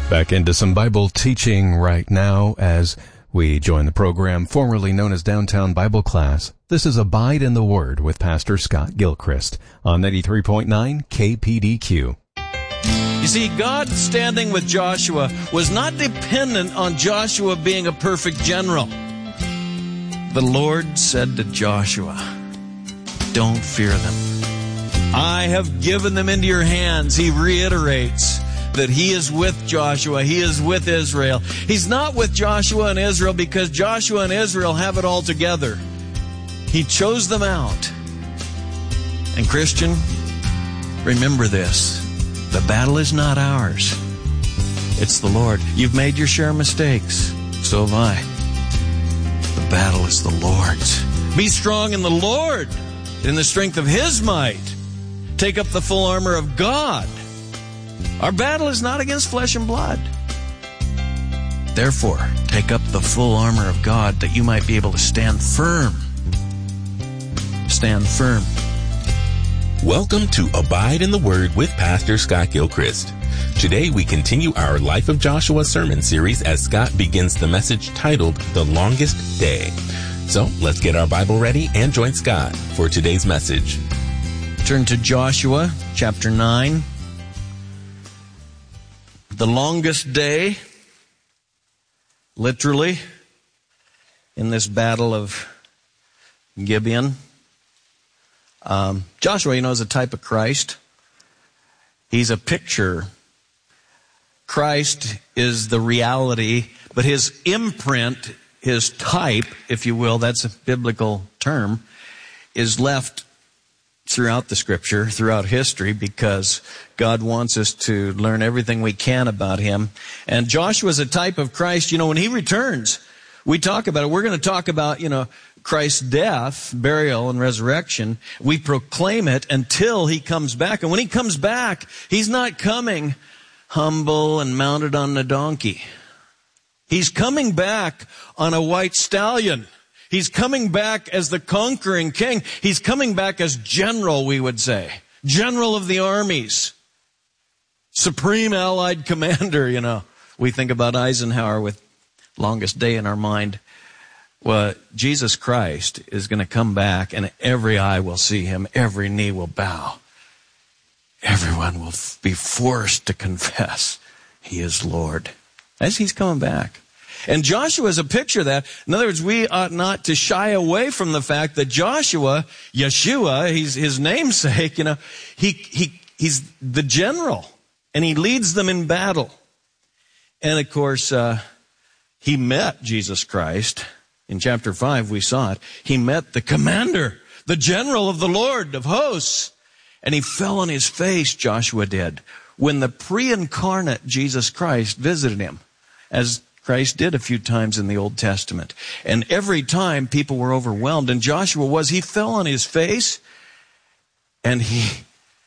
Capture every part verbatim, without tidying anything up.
Back into some Bible teaching right now as we join the program formerly known as Downtown Bible Class. This is Abide in the Word with Pastor Scott Gilchrist on ninety-three point nine K P D Q. You see, God standing with Joshua was not dependent on Joshua being a perfect general. The Lord said to Joshua, "Don't fear them. I have given them into your hands." He reiterates that he is with Joshua. He is with Israel. He's not with Joshua and Israel because Joshua and Israel have it all together. He chose them out. And Christian, remember this. The battle is not ours. It's the Lord. You've made your share of mistakes. So have I. The battle is the Lord's. Be strong in the Lord, in the strength of His might. Take up the full armor of God. Our battle is not against flesh and blood. Therefore, take up the full armor of God that you might be able to stand firm. Stand firm. Welcome to Abide in the Word with Pastor Scott Gilchrist. Today we continue our Life of Joshua sermon series as Scott begins the message titled The Longest Day. So let's get our Bible ready and join Scott for today's message. Turn to Joshua chapter nine. The longest day, literally, in this battle of Gibeon. Um, Joshua, you know, is a type of Christ. He's a picture. Christ is the reality, but his imprint, his type, if you will, that's a biblical term, is left throughout the Scripture, throughout history, because God wants us to learn everything we can about Him. And Joshua is a type of Christ. You know, when He returns, we talk about it. We're going to talk about, you know, Christ's death, burial, and resurrection. We proclaim it until He comes back. And when He comes back, He's not coming humble and mounted on the donkey. He's coming back on a white stallion. He's coming back as the conquering king. He's coming back as general, we would say. General of the armies. Supreme Allied commander, you know. We think about Eisenhower with longest day in our mind. Well, Jesus Christ is going to come back and every eye will see Him. Every knee will bow. Everyone will be forced to confess He is Lord as He's coming back. And Joshua is a picture of that. In other words, we ought not to shy away from the fact that Joshua, Yeshua, he's his namesake, you know, he, he, he's the general and he leads them in battle. And of course, uh, he met Jesus Christ. In chapter five, we saw it. He met the commander, the general of the Lord of hosts. And he fell on his face, Joshua did, when the pre-incarnate Jesus Christ visited him, as Christ did a few times in the Old Testament. And every time people were overwhelmed, and Joshua was, he fell on his face, and he,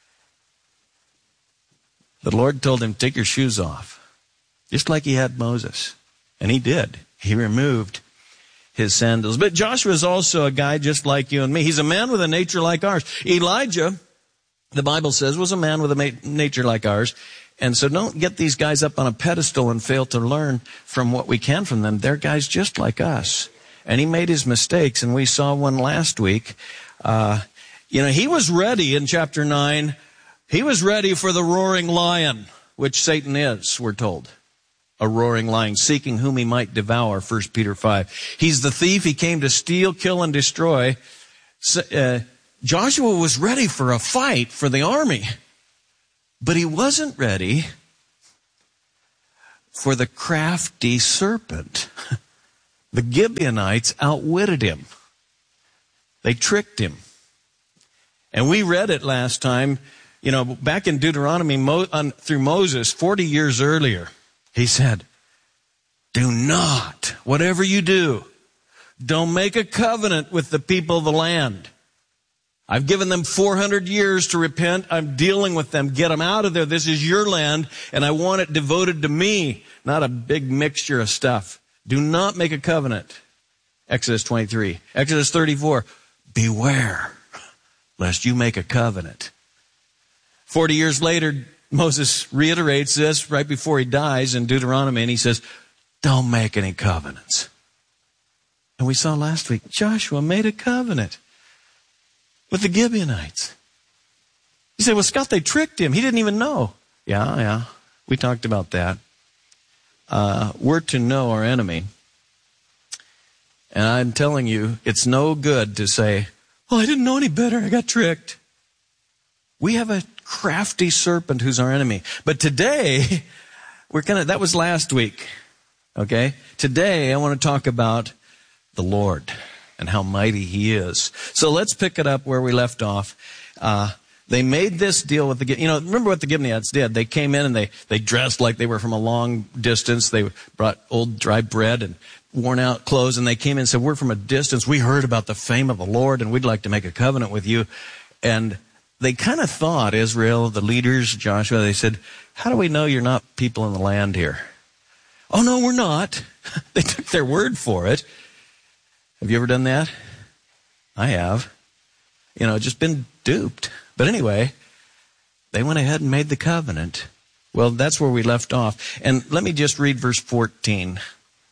the Lord told him, take your shoes off, just like He had Moses. And he did. He removed his sandals. But Joshua is also a guy just like you and me. He's a man with a nature like ours. Elijah, the Bible says, was a man with a nature like ours. And so don't get these guys up on a pedestal and fail to learn from what we can from them. They're guys just like us. And he made his mistakes, and we saw one last week. Uh, you know, he was ready in chapter nine. He was ready for the roaring lion, which Satan is, we're told. A roaring lion, seeking whom he might devour, First Peter five. He's the thief. He came to steal, kill, and destroy. So, uh, Joshua was ready for a fight for the army. But he wasn't ready for the crafty serpent. The Gibeonites outwitted him. They tricked him. And we read it last time, you know, back in Deuteronomy Mo, on, through Moses, forty years earlier. He said, do not, whatever you do, don't make a covenant with the people of the land. I've given them four hundred years to repent. I'm dealing with them. Get them out of there. This is your land, and I want it devoted to me, not a big mixture of stuff. Do not make a covenant. Exodus twenty-three. Exodus thirty-four. Beware, lest you make a covenant. Forty years later, Moses reiterates this right before he dies in Deuteronomy, and he says, don't make any covenants. And we saw last week, Joshua made a covenant with the Gibeonites. You say, well, Scott, they tricked him. He didn't even know. Yeah, yeah. We talked about that. Uh, we're to know our enemy. And I'm telling you, it's no good to say, well, I didn't know any better. I got tricked. We have a crafty serpent who's our enemy. But today, we're gonna, that was last week. Okay? Today, I want to talk about the Lord and how mighty He is. So let's pick it up where we left off. Uh, they made this deal with the, you know, remember what the Gibeonites did. They came in and they, they dressed like they were from a long distance. They brought old dry bread and worn out clothes, and they came in and said, we're from a distance. We heard about the fame of the Lord, and we'd like to make a covenant with you. And they kind of thought, Israel, the leaders, Joshua, they said, how do we know you're not people in the land here? Oh, no, we're not. They took their word for it. Have you ever done that? I have. You know, just been duped. But anyway, they went ahead and made the covenant. Well, that's where we left off. And let me just read verse fourteen.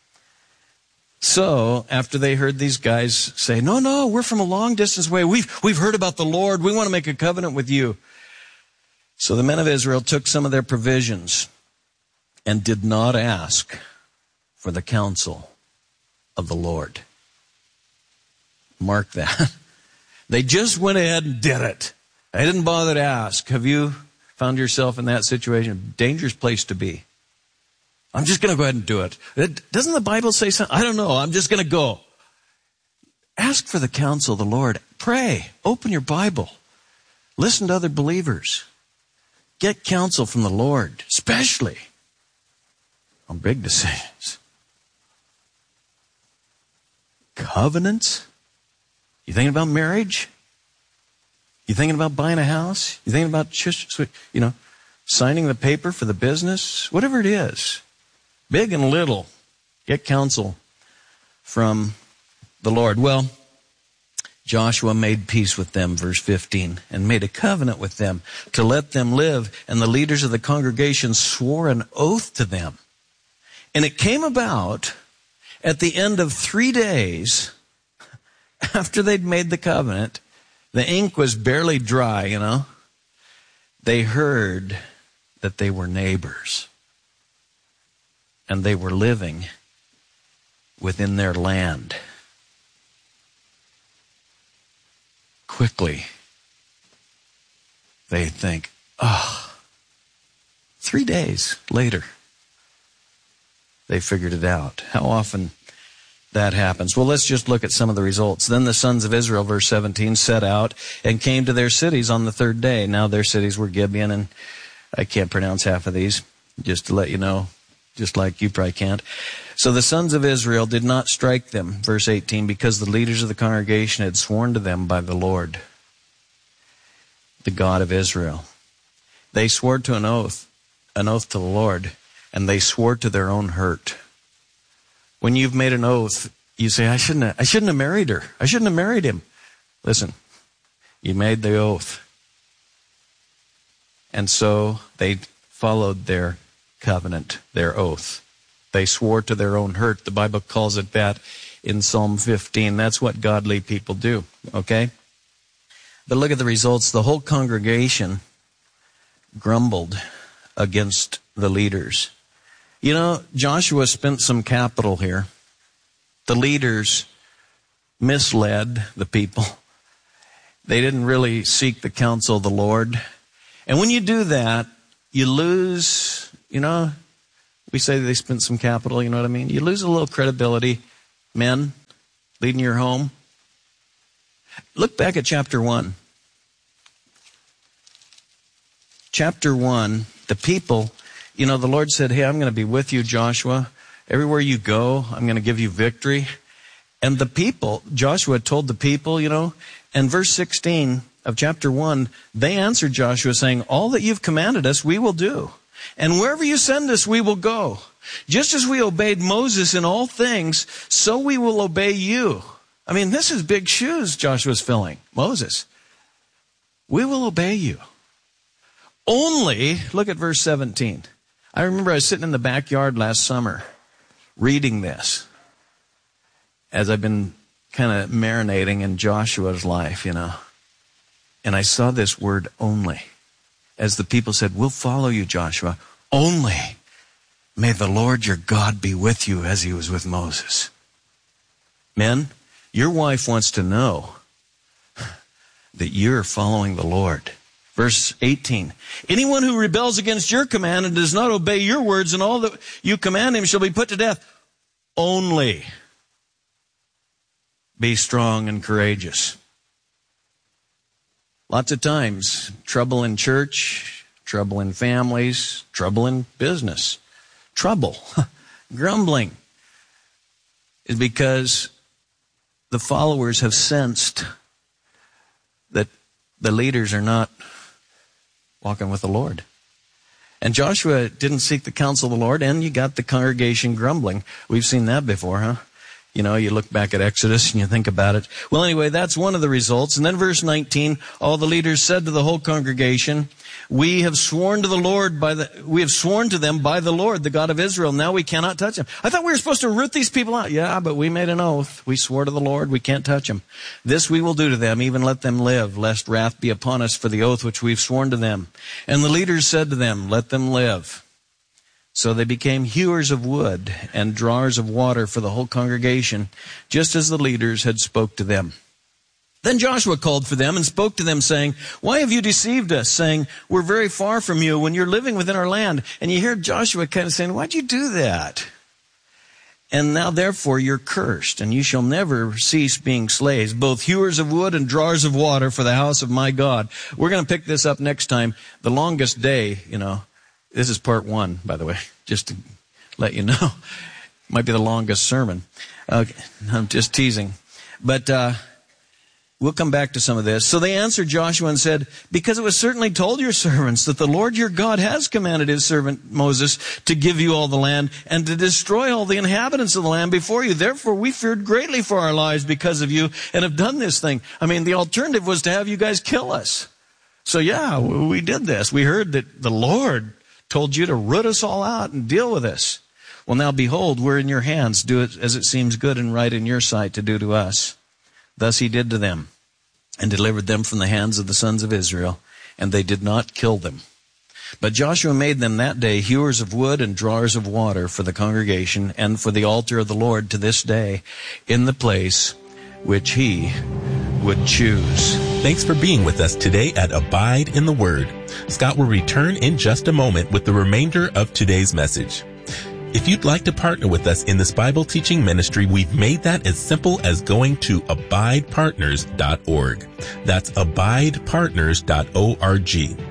So, after they heard these guys say, no, no, we're from a long distance away. We've, we've heard about the Lord. We want to make a covenant with you. So the men of Israel took some of their provisions and did not ask for the counsel of the Lord. Mark that. They just went ahead and did it. They didn't bother to ask. Have you found yourself in that situation? Dangerous place to be. I'm just going to go ahead and do it. Doesn't the Bible say something? I don't know. I'm just going to go. Ask for the counsel of the Lord. Pray. Open your Bible. Listen to other believers. Get counsel from the Lord, especially on big decisions. Covenants? You thinking about marriage? You thinking about buying a house? You thinking about, you know, signing the paper for the business? Whatever it is, big and little, get counsel from the Lord. Well, Joshua made peace with them, verse fifteen, and made a covenant with them to let them live. And the leaders of the congregation swore an oath to them. And it came about at the end of three days after they'd made the covenant, the ink was barely dry, you know. They heard that they were neighbors. And they were living within their land. Quickly, they think, oh, three days later, they figured it out. How often that happens? Well, let's just look at some of the results. Then the sons of Israel, verse seventeen, set out and came to their cities on the third day. Now their cities were Gibeon, and I can't pronounce half of these, just to let you know, just like you probably can't. So the sons of Israel did not strike them, verse eighteen, because the leaders of the congregation had sworn to them by the Lord, the God of Israel. They swore to an oath, an oath to the Lord, and they swore to their own hurt. When you've made an oath, you say, I shouldn't have, I shouldn't have married her. I shouldn't have married him. Listen, you made the oath. And so they followed their covenant, their oath. They swore to their own hurt. The Bible calls it that in Psalm fifteen. That's what godly people do, okay? But look at the results. The whole congregation grumbled against the leaders. You know, Joshua spent some capital here. The leaders misled the people. They didn't really seek the counsel of the Lord. And when you do that, you lose, you know, we say they spent some capital, you know what I mean? You lose a little credibility. Men leading your home. Look back at chapter one. Chapter one, the people, you know, the Lord said, hey, I'm going to be with you, Joshua. Everywhere you go, I'm going to give you victory. And the people, Joshua told the people, you know, and verse sixteen of chapter one, they answered Joshua saying, all that you've commanded us, we will do. And wherever you send us, we will go. Just as we obeyed Moses in all things, so we will obey you. I mean, this is big shoes Joshua's filling. Moses. We will obey you. Only, look at verse seventeen. I remember I was sitting in the backyard last summer reading this as I've been kind of marinating in Joshua's life, you know. And I saw this word only. As the people said, we'll follow you, Joshua. Only may the Lord your God be with you as he was with Moses. Men, your wife wants to know that you're following the Lord. Verse eighteen, anyone who rebels against your command and does not obey your words and all that you command him shall be put to death. Only be strong and courageous. Lots of times, trouble in church, trouble in families, trouble in business, trouble, grumbling, is because the followers have sensed that the leaders are not walking with the Lord. And Joshua didn't seek the counsel of the Lord, and you got the congregation grumbling. We've seen that before, huh? You know, you look back at Exodus and you think about it. Well, anyway, that's one of the results. And then verse nineteen, all the leaders said to the whole congregation, we have sworn to the Lord by the, we have sworn to them by the Lord, the God of Israel. Now we cannot touch them. I thought we were supposed to root these people out. Yeah, but we made an oath. We swore to the Lord. We can't touch them. This we will do to them, even let them live, lest wrath be upon us for the oath which we've sworn to them. And the leaders said to them, let them live. So they became hewers of wood and drawers of water for the whole congregation, just as the leaders had spoke to them. Then Joshua called for them and spoke to them, saying, why have you deceived us, saying, we're very far from you when you're living within our land? And you hear Joshua kind of saying, why'd you do that? And now therefore you're cursed, and you shall never cease being slaves, both hewers of wood and drawers of water for the house of my God. We're going to pick this up next time. The longest day, you know, this is part one, by the way, just to let you know. Might be the longest sermon. Okay, I'm just teasing. But uh we'll come back to some of this. So they answered Joshua and said, because it was certainly told your servants that the Lord your God has commanded his servant Moses to give you all the land and to destroy all the inhabitants of the land before you. Therefore, we feared greatly for our lives because of you and have done this thing. I mean, the alternative was to have you guys kill us. So yeah, we did this. We heard that the Lord told you to root us all out and deal with us. Well, now behold, we're in your hands. Do it as it seems good and right in your sight to do to us. Thus he did to them, and delivered them from the hands of the sons of Israel, and they did not kill them. But Joshua made them that day hewers of wood and drawers of water for the congregation and for the altar of the Lord to this day, in the place which he would choose. Thanks for being with us today at Abide in the Word. Scott will return in just a moment with the remainder of today's message. If you'd like to partner with us in this Bible teaching ministry, we've made that as simple as going to abide partners dot org. That's abide partners dot org.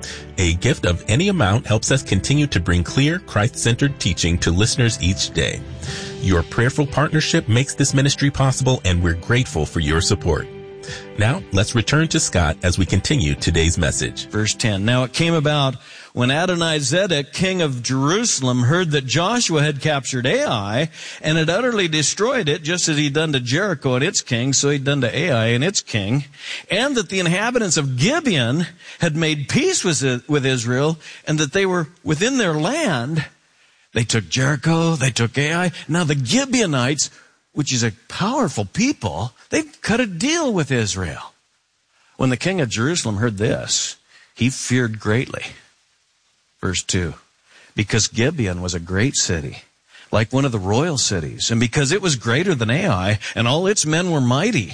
A gift of any amount helps us continue to bring clear, Christ-centered teaching to listeners each day. Your prayerful partnership makes this ministry possible, and we're grateful for your support. Now, let's return to Scott as we continue today's message. Verse ten. Now it came about when Adonizedek, king of Jerusalem, heard that Joshua had captured Ai and had utterly destroyed it, just as he'd done to Jericho and its king, so he'd done to Ai and its king, and that the inhabitants of Gibeon had made peace with, with Israel, and that they were within their land. They took Jericho, they took Ai. Now the Gibeonites, which is a powerful people, they've cut a deal with Israel. When the king of Jerusalem heard this, he feared greatly. Verse two, because Gibeon was a great city, like one of the royal cities, and because it was greater than Ai, and all its men were mighty.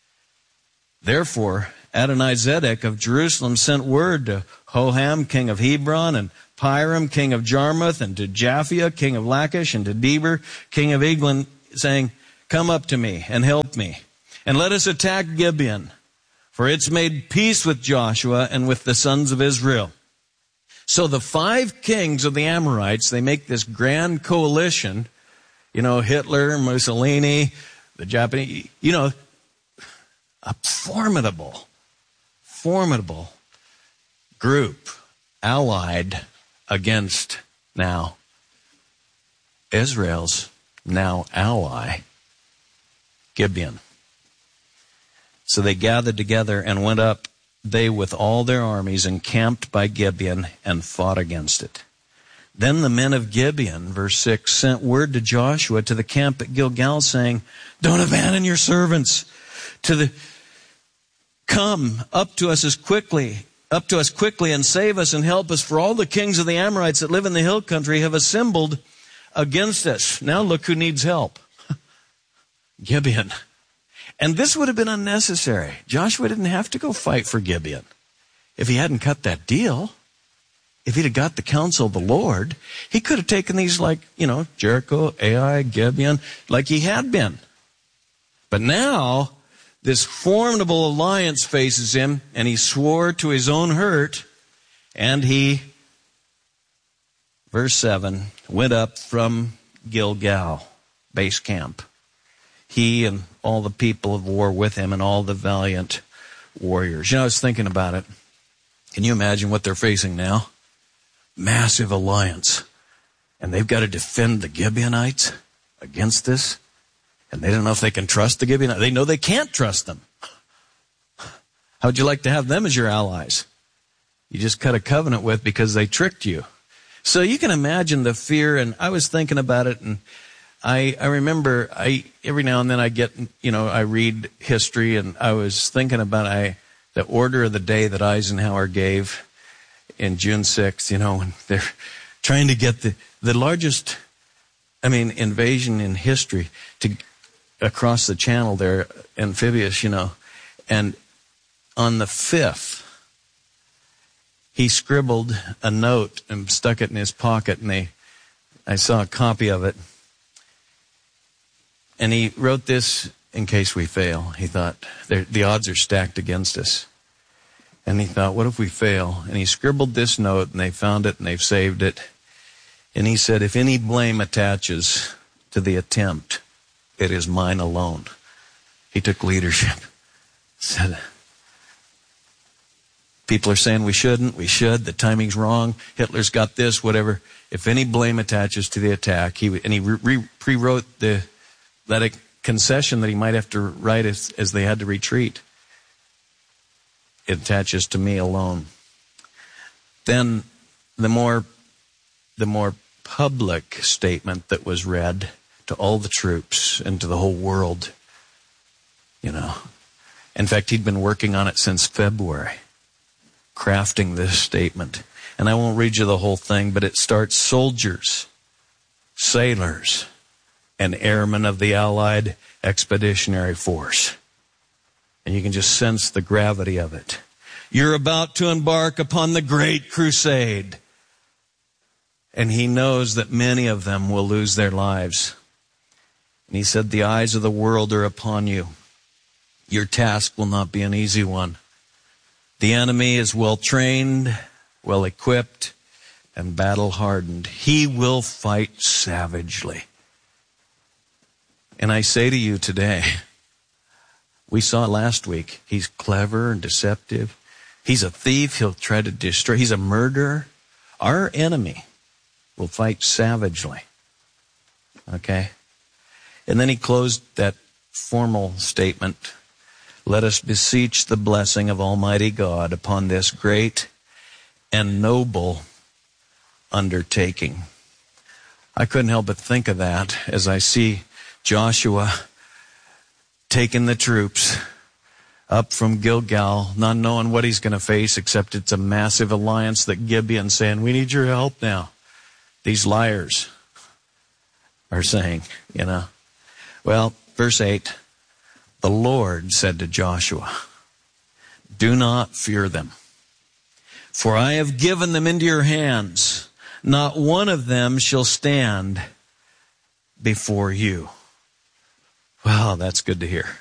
Therefore, Adonizedek of Jerusalem sent word to Hoham, king of Hebron, and Piram, king of Jarmuth, and to Japhia, king of Lachish, and to Deber, king of Eglon, saying, come up to me and help me, and let us attack Gibeon, for it's made peace with Joshua and with the sons of Israel. So the five kings of the Amorites, they make this grand coalition, you know, Hitler, Mussolini, the Japanese, you know, a formidable, formidable group allied against now Israel's now ally, Gibeon. So they gathered together and went up they with all their armies encamped by Gibeon and fought against it. Then the men of Gibeon, verse six, sent word to Joshua to the camp at Gilgal, saying, don't abandon your servants. To the come up to us as quickly, up to us quickly and save us and help us, for all the kings of the Amorites that live in the hill country have assembled against us. Now look who needs help. Gibeon. And this would have been unnecessary. Joshua didn't have to go fight for Gibeon if he hadn't cut that deal. If he'd have got the counsel of the Lord, he could have taken these like, you know, Jericho, Ai, Gibeon, like he had been. But now, this formidable alliance faces him, and he swore to his own hurt, and he, verse seven, went up from Gilgal, base camp. He and all the people of war with him and all the valiant warriors. You know, I was thinking about it. Can you imagine what they're facing now? Massive alliance. And they've got to defend the Gibeonites against this. And they don't know if they can trust the Gibeonites. They know they can't trust them. How would you like to have them as your allies? You just cut a covenant with because they tricked you. So you can imagine the fear. And I was thinking about it, and I, I remember I every now and then I get, you know, I read history, and I was thinking about I the order of the day that Eisenhower gave in June sixth, you know, when they're trying to get the, the largest, I mean, invasion in history to across the channel there, amphibious, you know. And on the fifth, he scribbled a note and stuck it in his pocket, and they, I saw a copy of it. And he wrote this in case we fail. He thought, the odds are stacked against us. And he thought, what if we fail? And he scribbled this note, and they found it, and they've saved it. And he said, if any blame attaches to the attempt, it is mine alone. He took leadership. Said, people are saying we shouldn't, we should, the timing's wrong, Hitler's got this, whatever. If any blame attaches to the attack, he and he re- pre-wrote the that a concession that he might have to write as, as they had to retreat. It attaches to me alone. Then the more the more public statement that was read to all the troops and to the whole world, you know. In fact, he'd been working on it since February, crafting this statement. And I won't read you the whole thing, but it starts, soldiers, sailors, and airmen of the Allied Expeditionary Force. And you can just sense the gravity of it. You're about to embark upon the great crusade. And he knows that many of them will lose their lives. And he said, the eyes of the world are upon you. Your task will not be an easy one. The enemy is well trained, well equipped, and battle hardened. He will fight savagely. And I say to you today, we saw last week, he's clever and deceptive. He's a thief. He'll try to destroy. He's a murderer. Our enemy will fight savagely. Okay? And then he closed that formal statement. Let us beseech the blessing of Almighty God upon this great and noble undertaking. I couldn't help but think of that as I see Joshua taking the troops up from Gilgal, not knowing what he's going to face, except it's a massive alliance that Gibeon's saying, we need your help now. These liars are saying, you know. Well, verse eight, the Lord said to Joshua, do not fear them, for I have given them into your hands. Not one of them shall stand before you. Wow, that's good to hear.